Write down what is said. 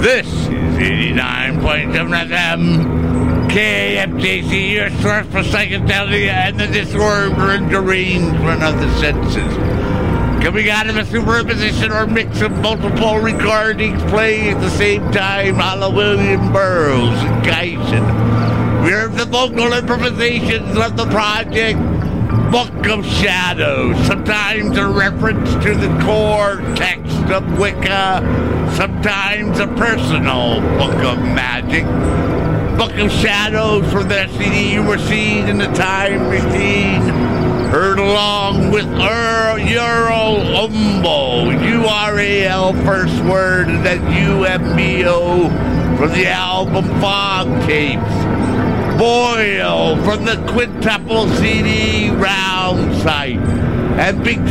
This is 89.7 FM, KFJC, your source for psychedelia and the disorder and derangement of the senses. Coming out of a superimposition or mix of multiple recordings playing at the same time, a la William Burroughs and Geisen. We heard the vocal improvisations of the project Book of Shadows, sometimes a reference to the core text of Wicca, sometimes a personal book of magic. Book of Shadows from their CD You Were Seen in the Time Machine, heard along with Ural Umbo, U-R-A-L first word, and then U-M-B-O from the album Fog Tapes. Boyle from the quintuple CD Round Sight, and Big